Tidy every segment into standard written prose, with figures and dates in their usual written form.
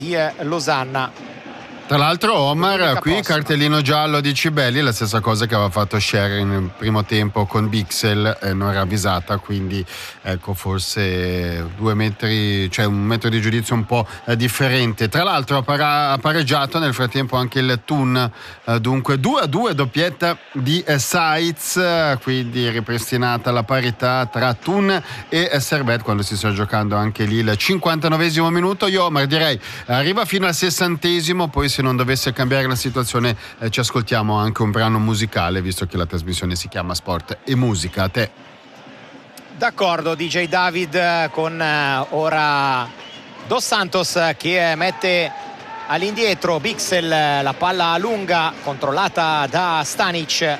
di Losanna. Tra l'altro Omar, qui prossima. cartellino giallo di Cibelli, la stessa cosa che aveva fatto Scher in primo tempo con Bixel, non ravvisata, quindi ecco forse 2 metri, cioè un metro di giudizio un po' differente. Tra l'altro ha pareggiato nel frattempo anche il Thun, dunque 2-2, doppietta di Saitz, quindi ripristinata la parità tra Thun e Servette quando si sta giocando anche lì il 59esimo minuto. Io Omar direi arriva fino al 60esimo, poi se non dovesse cambiare la situazione ci ascoltiamo anche un brano musicale, visto che la trasmissione si chiama Sport e Musica. A te. D'accordo, DJ David, con ora Dos Santos che mette all'indietro Bixel, la palla lunga controllata da Stanic.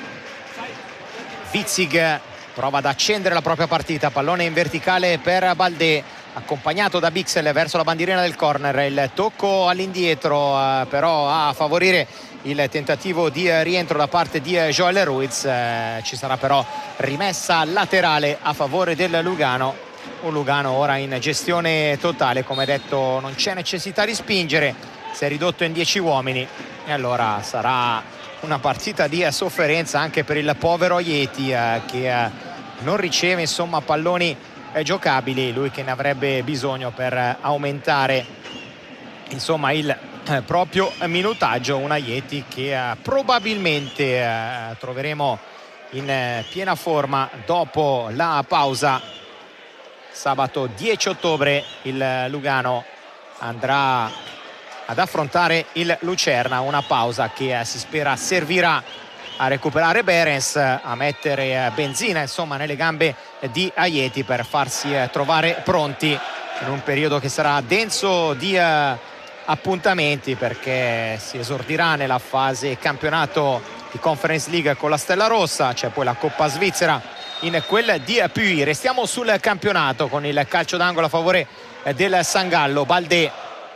Witzig prova ad accendere la propria partita, pallone in verticale per Baldé, accompagnato da Bixel verso la bandierina del corner. Il tocco all'indietro però a favorire il tentativo di rientro da parte di Joel Ruiz. Ci sarà però rimessa laterale a favore del Lugano, un Lugano ora in gestione totale, come detto non c'è necessità di spingere, si è ridotto in 10 uomini e allora sarà una partita di sofferenza anche per il povero Aieti che non riceve insomma palloni giocabili, lui che ne avrebbe bisogno per aumentare insomma il proprio minutaggio. Un Aieti che probabilmente troveremo in piena forma dopo la pausa. Sabato 10 ottobre il Lugano andrà ad affrontare il Lucerna, una pausa che si spera servirà a recuperare Berens, a mettere benzina insomma nelle gambe di Aieti per farsi trovare pronti in un periodo che sarà denso di appuntamenti, perché si esordirà nella fase campionato di Conference League con la Stella Rossa, c'è poi la Coppa Svizzera in quel di Puy. Restiamo sul campionato con il calcio d'angolo a favore del Sangallo. Baldé,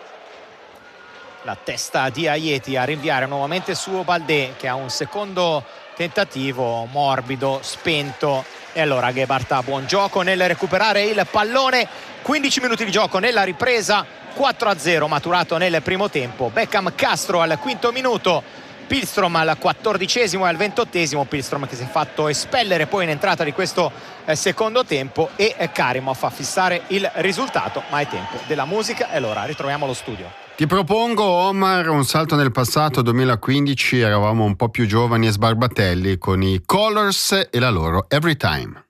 la testa di Aieti a rinviare nuovamente su Baldé, che ha un secondo tentativo morbido, spento, e allora Gebhardt ha buon gioco nel recuperare il pallone. 15 minuti di gioco nella ripresa, 4-0 maturato nel primo tempo. Beckham Castro al quinto minuto, Pilstrom al 14esimo e al 28esimo. Pilstrom che si è fatto espellere poi in entrata di questo secondo tempo, e Karimov a fissare il risultato. Ma è tempo della musica e allora ritroviamo lo studio. Ti propongo, Omar, un salto nel passato. 2015, eravamo un po' più giovani e sbarbatelli con i Colors e la loro Every Time.